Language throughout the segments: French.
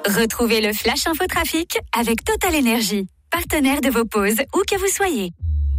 Retrouvez le Flash Info Trafic avec Total Energy, partenaire de vos pauses où que vous soyez.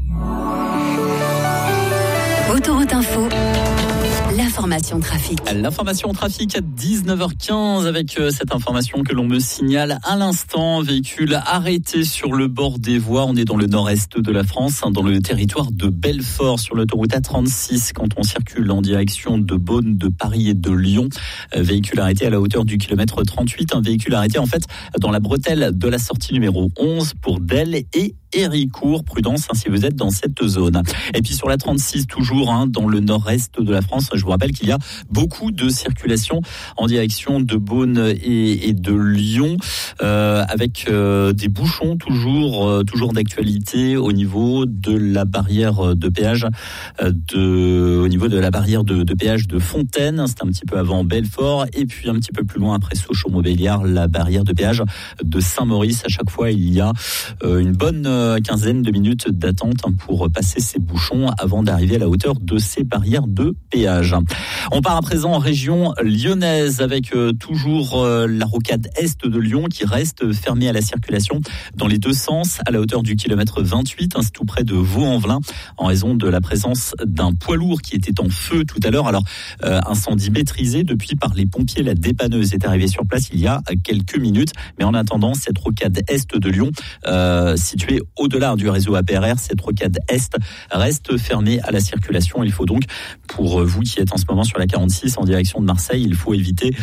Autoroute Info, l'information trafic. L'information trafic à 19h15 avec cette information que l'on me signale à l'instant. Véhicule arrêté sur le bord des voies. On est dans le nord-est de la France, dans le territoire de Belfort, sur l'autoroute A36 quand on circule en direction de Beaune, de Paris et de Lyon. Véhicule arrêté à la hauteur du kilomètre 38. Un véhicule arrêté en fait dans la bretelle de la sortie numéro 11 pour Delle et Héricourt. Prudence si vous êtes dans cette zone. Et puis sur la 36 toujours dans le nord-est de la France, je vous rappelle qu'il y a beaucoup de circulation en direction de Beaune et de Lyon avec des bouchons toujours d'actualité au niveau de la barrière de péage au niveau de la barrière de péage de Fontaine. C'est un petit peu avant Belfort et puis un petit peu plus loin après Sochaux-Montbéliard, la barrière de péage de Saint-Maurice. À chaque fois il y a une bonne quinzaine de minutes d'attente pour passer ces bouchons avant d'arriver à la hauteur de ces barrières de péage. On part à présent en région lyonnaise avec toujours la rocade est de Lyon qui reste fermée à la circulation dans les deux sens à la hauteur du kilomètre 28, c'est tout près de Vaux-en-Velin en raison de la présence d'un poids lourd qui était en feu tout à l'heure. Alors incendie maîtrisé depuis par les pompiers. La dépanneuse est arrivée sur place il y a quelques minutes, mais en attendant cette rocade est de Lyon située au-delà du réseau APRR, cette rocade est reste fermée à la circulation. Il faut donc, pour vous qui êtes en ce moment sur la 46 en direction de Marseille, il faut éviter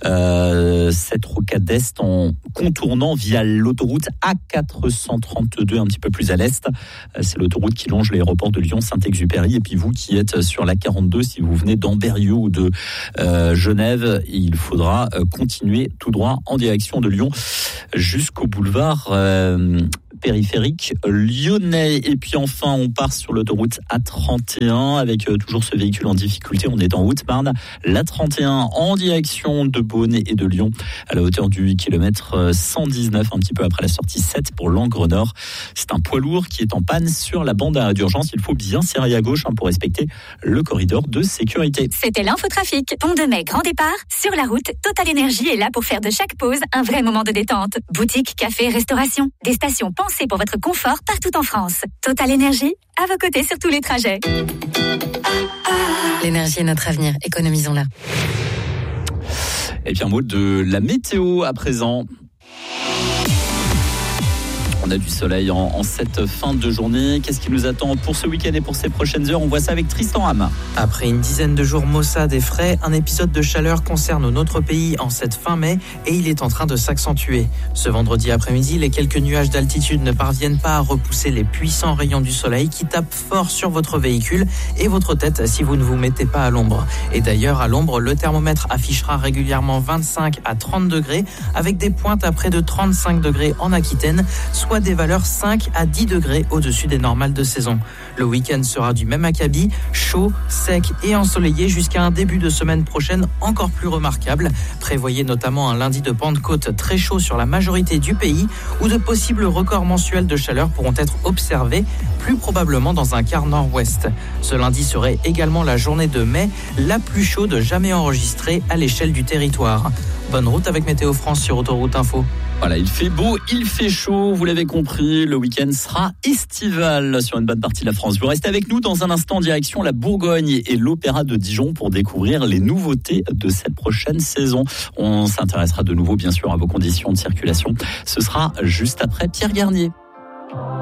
cette rocade est en contournant via l'autoroute A432 un petit peu plus à l'est. C'est l'autoroute qui longe l'aéroport de Lyon-Saint-Exupéry. Et puis vous qui êtes sur la 42, si vous venez d'Ambérieu ou de Genève, il faudra continuer tout droit en direction de Lyon jusqu'au boulevard périphérique lyonnais. Et puis enfin, on part sur l'autoroute A31 avec toujours ce véhicule en difficulté. On est en Haute-Marne, l'A31 en direction de Beaune et de Lyon à la hauteur du kilomètre 119, un petit peu après la sortie 7 pour l'Angre Nord. C'est un poids lourd qui est en panne sur la bande d'urgence. Il faut bien serrer à gauche pour respecter le corridor de sécurité. C'était l'infotrafic. Pont de Mai, grand départ. Sur la route, Total Energy est là pour faire de chaque pause un vrai moment de détente. Boutique, café, restauration. Des stations pensées pour votre confort partout en France. Total Energy, à vos côtés sur tous les trajets. L'énergie est notre avenir, économisons-la. Et puis un mot de la météo à présent. On a du soleil en cette fin de journée. Qu'est-ce qui nous attend pour ce week-end et pour ces prochaines heures? On voit ça avec Tristan Ham. Après une dizaine de jours maussades et frais, un épisode de chaleur concerne notre pays en cette fin mai et il est en train de s'accentuer. Ce vendredi après-midi, les quelques nuages d'altitude ne parviennent pas à repousser les puissants rayons du soleil qui tapent fort sur votre véhicule et votre tête si vous ne vous mettez pas à l'ombre. Et d'ailleurs, à l'ombre, le thermomètre affichera régulièrement 25 à 30 degrés avec des pointes à près de 35 degrés en Aquitaine, soit des valeurs 5 à 10 degrés au-dessus des normales de saison. Le week-end sera du même acabit, chaud, sec et ensoleillé jusqu'à un début de semaine prochaine encore plus remarquable. Prévoyez notamment un lundi de Pentecôte très chaud sur la majorité du pays où de possibles records mensuels de chaleur pourront être observés, plus probablement dans un quart nord-ouest. Ce lundi serait également la journée de mai, la plus chaude jamais enregistrée à l'échelle du territoire. Bonne route avec Météo France sur Autoroute Info. Voilà, il fait beau, il fait chaud, vous l'avez compris, le week-end sera estival sur une bonne partie de la France. Vous restez avec nous dans un instant, direction la Bourgogne et l'Opéra de Dijon pour découvrir les nouveautés de cette prochaine saison. On s'intéressera de nouveau bien sûr à vos conditions de circulation. Ce sera juste après Pierre Garnier.